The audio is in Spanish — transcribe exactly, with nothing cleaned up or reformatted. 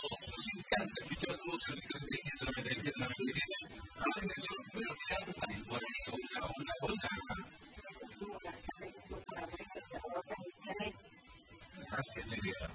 todos nos encanta escuchar mucho el noventa y siete, noventa y siete, noventa y siete. Ahora que yo puedo crear una igual una una onda. Gracias, Lidia.